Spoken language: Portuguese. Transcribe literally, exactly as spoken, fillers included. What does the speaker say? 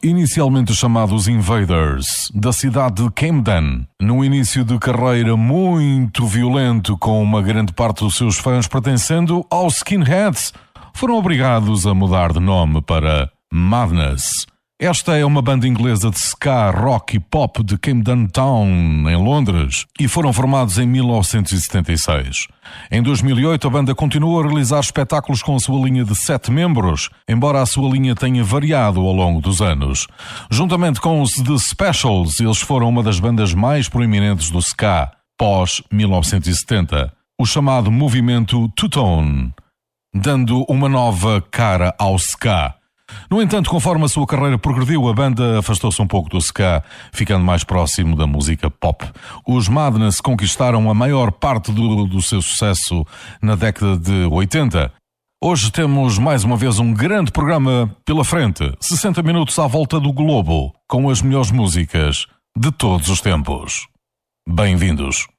Inicialmente chamados Invaders, da cidade de Camden, no início de carreira muito violento com uma grande parte dos seus fãs pertencendo aos Skinheads, foram obrigados a mudar de nome para Madness. Esta é uma banda inglesa de ska, rock e pop de Camden Town, em Londres, e foram formados em mil novecentos e setenta e seis. Em dois mil e oito, a banda continuou a realizar espetáculos com a sua linha de sete membros, embora a sua linha tenha variado ao longo dos anos. Juntamente com os The Specials, eles foram uma das bandas mais proeminentes do ska, pós mil novecentos e setenta, o chamado movimento two-tone, dando uma nova cara ao ska. No entanto, conforme a sua carreira progrediu, a banda afastou-se um pouco do ska, ficando mais próximo da música pop. Os Madness conquistaram a maior parte do, do seu sucesso na década de oitenta. Hoje temos mais uma vez um grande programa pela frente, sessenta minutos à volta do globo, com as melhores músicas de todos os tempos. Bem-vindos!